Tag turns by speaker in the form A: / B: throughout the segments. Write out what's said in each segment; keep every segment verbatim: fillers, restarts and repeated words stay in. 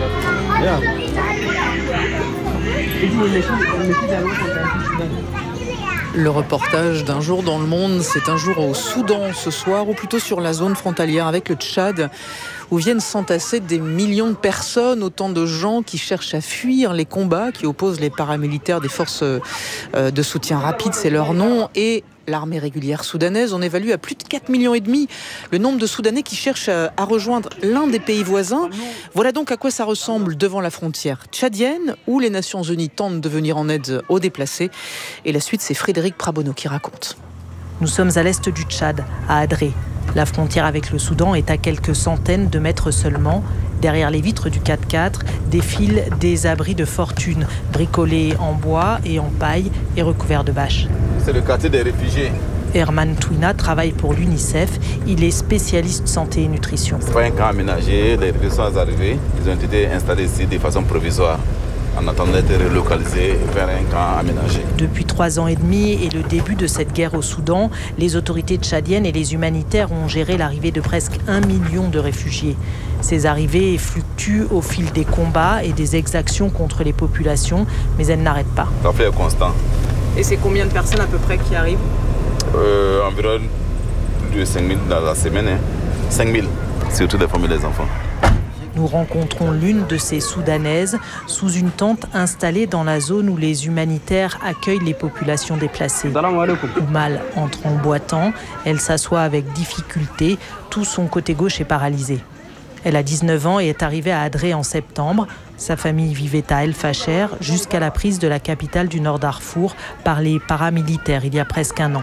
A: Le reportage d'un jour dans le monde, c'est un jour au Soudan ce soir, ou plutôt sur la zone frontalière avec le Tchad, où viennent s'entasser des millions de personnes, autant de gens qui cherchent à fuir les combats qui opposent les paramilitaires des forces de soutien rapide, c'est leur nom, et l'armée régulière soudanaise. On évalue à plus de quatre millions et demi le nombre de Soudanais qui cherchent à rejoindre l'un des pays voisins. Voilà donc à quoi ça ressemble devant la frontière tchadienne, où les Nations Unies tentent de venir en aide aux déplacés. Et la suite, c'est Frédéric Prabono qui raconte.
B: Nous sommes à l'est du Tchad, à Adré. La frontière avec le Soudan est à quelques centaines de mètres seulement. Derrière les vitres du quatre-quatre défilent des abris de fortune, bricolés en bois et en paille et recouverts de bâches.
C: C'est le quartier des réfugiés.
B: Herman Twina travaille pour l'UNICEF. Il est spécialiste santé et nutrition.
C: Ce n'est pas un camp aménagé. Les réfugiés sont arrivés. Ils ont été installés ici de façon provisoire, en attendant d'être relocalisés vers un camp aménagé.
B: Depuis trois ans et demi et le début de cette guerre au Soudan, les autorités tchadiennes et les humanitaires ont géré l'arrivée de presque un million de réfugiés. Ces arrivées fluctuent au fil des combats et des exactions contre les populations, mais elles n'arrêtent pas.
C: Ça fait constant.
A: Et c'est combien de personnes à peu près qui arrivent ?
C: euh, Environ plus de cinq mille dans la semaine. Hein. cinq mille, surtout des femmes et des enfants.
B: Nous rencontrons l'une de ces Soudanaises sous une tente installée dans la zone où les humanitaires accueillent les populations déplacées. Oumal entre en boitant, elle s'assoit avec difficulté, tout son côté gauche est paralysé. Elle a dix-neuf ans et est arrivée à Adré en septembre. Sa famille vivait à El Fasher jusqu'à la prise de la capitale du Nord Darfour par les paramilitaires il y a presque un an.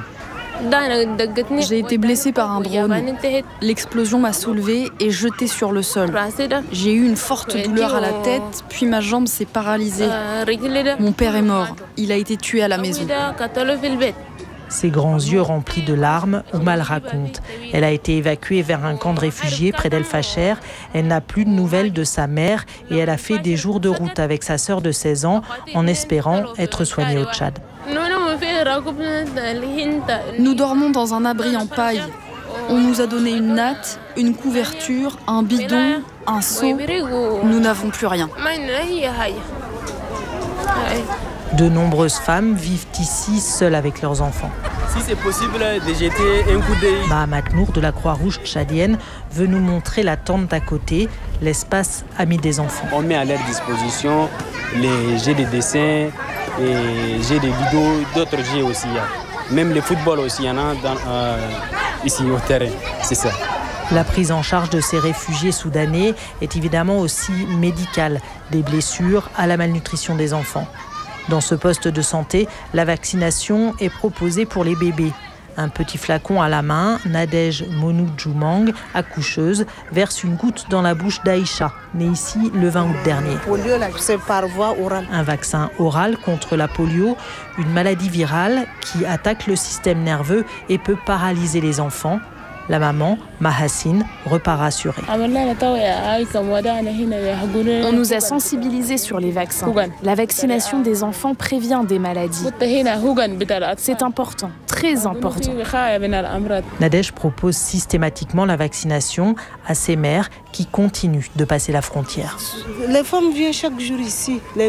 D: J'ai été blessée par un drone. L'explosion m'a soulevée et jetée sur le sol. J'ai eu une forte douleur à la tête, puis ma jambe s'est paralysée. Mon père est mort. Il a été tué à la maison.
B: Ses grands yeux remplis de larmes, Oumal raconte. Elle a été évacuée vers un camp de réfugiés près d'El Fasher. Elle n'a plus de nouvelles de sa mère et elle a fait des jours de route avec sa sœur de seize ans en espérant être soignée au Tchad.
D: Nous dormons dans un abri en paille. On nous a donné une natte, une couverture, un bidon, un seau. Nous n'avons plus rien.
B: De nombreuses femmes vivent ici seules avec leurs enfants.
E: Si c'est possible de jeter un coup d'œil.
B: Mahamat Nour de la Croix-Rouge tchadienne veut nous montrer la tente d'à côté, l'espace ami des enfants.
E: On met à leur disposition les jeux de dessin, et jeux de vidéo, d'autres jeux aussi. Même le football aussi, il y en a dans, euh, ici au terrain, c'est ça.
B: La prise en charge de ces réfugiés soudanais est évidemment aussi médicale, des blessures à la malnutrition des enfants. Dans ce poste de santé, la vaccination est proposée pour les bébés. Un petit flacon à la main, Nadège Monou-Djoumang, accoucheuse, verse une goutte dans la bouche d'Aïcha, née ici le vingt août dernier.
F: C'est par voie orale.
B: Un vaccin oral contre la polio, une maladie virale qui attaque le système nerveux et peut paralyser les enfants. La maman, Mahassine, repart rassurée.
G: On nous a sensibilisés sur les vaccins. La vaccination des enfants prévient des maladies. C'est important, très important.
B: Nadège propose systématiquement la vaccination à ces mères qui continuent de passer la frontière.
F: Les femmes viennent chaque jour ici. Les